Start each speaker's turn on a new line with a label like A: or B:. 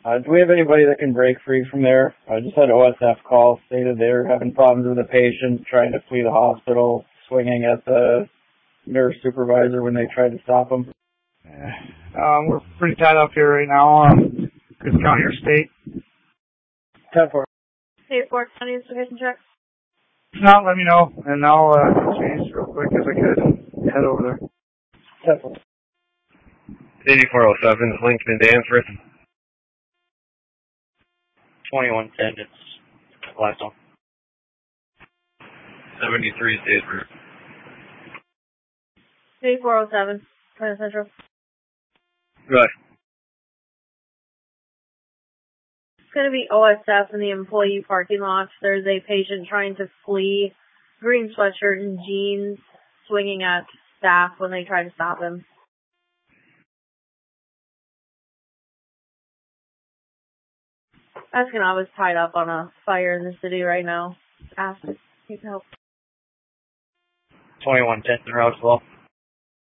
A: Do we have anybody that can break free from there? I just had OSF call, stated they were having problems with a patient trying to flee the hospital, swinging at the nurse supervisor when they tried to stop him.
B: We're pretty tied up here right now. Could county or state?
A: 10-4.
C: State 4, county investigation check.
B: No, let me know, and I'll change real quick as I could and head over there.
A: 10-4.
D: 8407, Lincoln and Danforth.
E: 2110, it's Blackstone.
D: 73 Statesboro.
C: State 407, Grand Central.
D: Right.
C: It's going to be OSF in the employee parking lot. There's a patient trying to flee, green sweatshirt and jeans, swinging at staff when they try to stop him. Asking was tied up on a fire in the city right now. Asked if he could help.
E: 2110, Roswell.